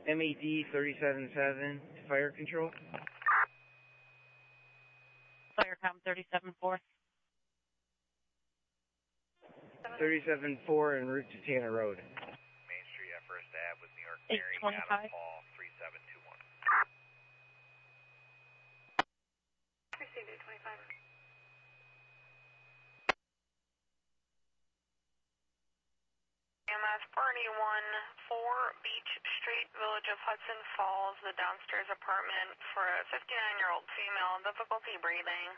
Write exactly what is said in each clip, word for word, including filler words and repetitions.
M E D thirty-seven seven to fire control. Firecom thirty-seven four. thirty-seven four en route to Tanner Road. Main Street at First Ave with New York eight Mary, twenty-five. Adam Paul, three seven two one. Received eight twenty-five. E M S Party one four Beach Street, Village of Hudson Falls, the downstairs apartment for a fifty-nine-year-old female, difficulty breathing.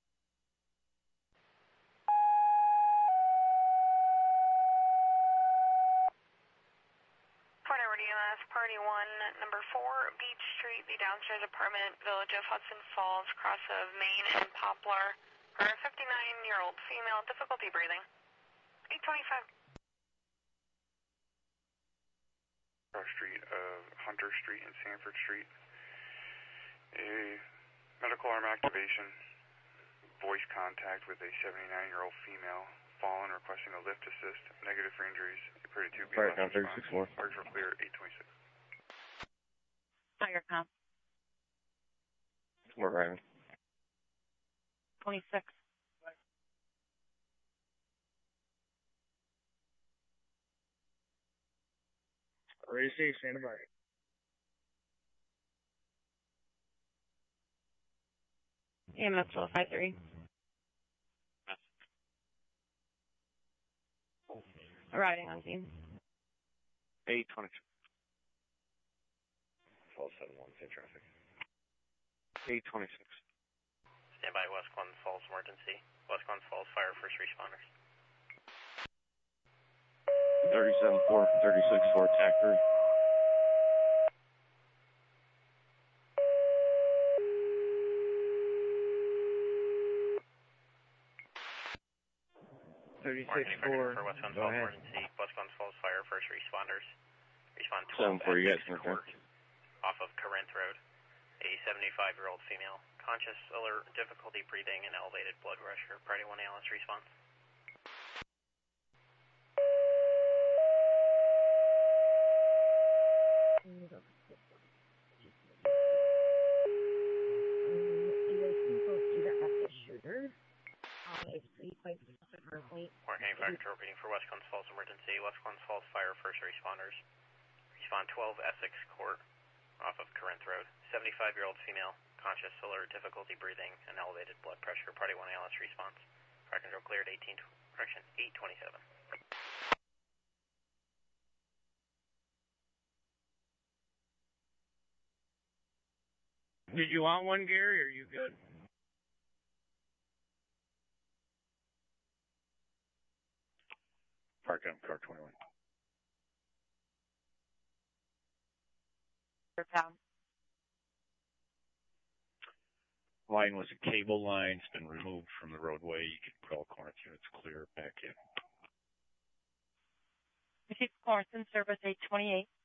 Fort Edward E M S Party one, number four Beach Street, the downstairs apartment, Village of Hudson Falls, cross of Main and Poplar, for a fifty-nine-year-old female, difficulty breathing. eight twenty-five. Cross Street, uh, Hunter Street and Sanford Street. A medical arm activation, voice contact with a seventy-nine-year-old female, fallen, requesting a lift assist, negative for injuries, thirty-two B L S Firecom thirty-six four. Targets were clear, eight twenty-six. Firecom We're driving. twenty-six. Ready to see, stand by. E M S twelve five three. Arriving on scene. eight twenty-two. Falls seven one, same traffic. eight twenty-six. Stand by West Glen Falls emergency. West Glen Falls fire first responders. thirty-seven four, thirty-six four, tack three. thirty-six four. For West Glen Go Falls ahead. emergency. West Glen Falls fire first responders. Respond seven twelve four, you guys Essex can Court off of Corinth Road. A seventy-five-year-old female, conscious, alert, difficulty breathing, and elevated blood pressure. Priority one A L S response. Mark Fire Control reading for West Glen Falls emergency. West Glen Falls fire first responders. Respond twelve Essex Court off of Corinth Road. seventy-five-year-old female, conscious, alert, difficulty breathing, and elevated blood pressure. Party one A L S response. Fire control cleared eighteen, correction, eight twenty-seven. Did you want one, Gary, or are you good? Firecom, car twenty-one. Firecom. Line was a cable line. It's been removed from the roadway. You can put all Corinth units clear back in. Received Corinth service eight twenty-eight.